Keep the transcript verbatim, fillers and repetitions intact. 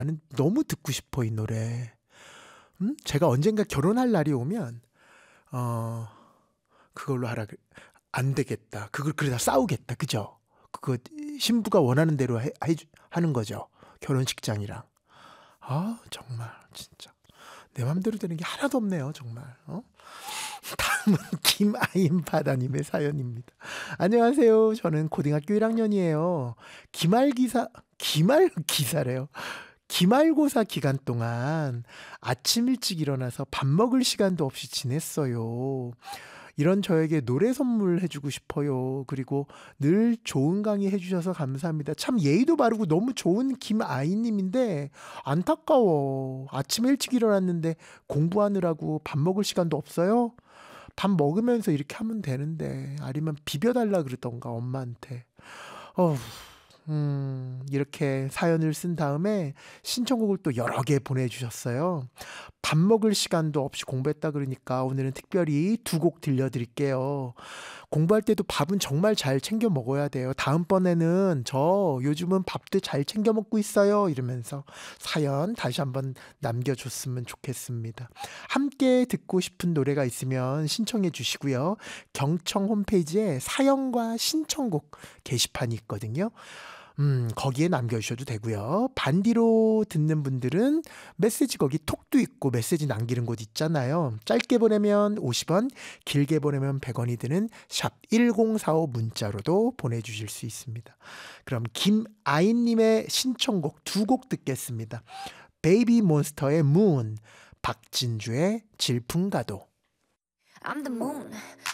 나는 너무 듣고 싶어 이 노래. 음? 제가 언젠가 결혼할 날이 오면 어 그걸로 하라 그 안 되겠다. 그걸 그러다 싸우겠다. 그죠? 그거 신부가 원하는 대로 해, 해 하는 거죠. 결혼식장이랑. 아 정말 진짜 내 맘대로 되는 게 하나도 없네요 정말. 어? 다음은 김아임 바다님의 사연입니다. 안녕하세요. 저는 고등학교 일 학년이에요. 기말기사 기말기사래요. 기말고사 기간 동안 아침 일찍 일어나서 밥 먹을 시간도 없이 지냈어요. 이런 저에게 노래 선물해 주고 싶어요. 그리고 늘 좋은 강의 해 주셔서 감사합니다. 참 예의도 바르고 너무 좋은 김아이님인데 안타까워. 아침에 일찍 일어났는데 공부하느라고 밥 먹을 시간도 없어요? 밥 먹으면서 이렇게 하면 되는데 아니면 비벼달라 그러던가 엄마한테. 어우. 음, 이렇게 사연을 쓴 다음에 신청곡을 또 여러 개 보내주셨어요. 밥 먹을 시간도 없이 공부했다 그러니까 오늘은 특별히 두 곡 들려드릴게요. 공부할 때도 밥은 정말 잘 챙겨 먹어야 돼요. 다음번에는 저 요즘은 밥도 잘 챙겨 먹고 있어요. 이러면서 사연 다시 한번 남겨줬으면 좋겠습니다. 함께 듣고 싶은 노래가 있으면 신청해 주시고요. 경청 홈페이지에 사연과 신청곡 게시판이 있거든요. 음, 거기에 남겨주셔도 되고요. 반디로 듣는 분들은 메시지 거기 톡도 있고 메시지 남기는 곳 있잖아요. 짧게 보내면 오십 원, 길게 보내면 백 원이 드는 샵 일공사오 문자로도 보내주실 수 있습니다. 그럼 김아인님의 신청곡 두 곡 듣겠습니다. 베이비 몬스터의 문, 박진주의 질풍가도. I'm the moon,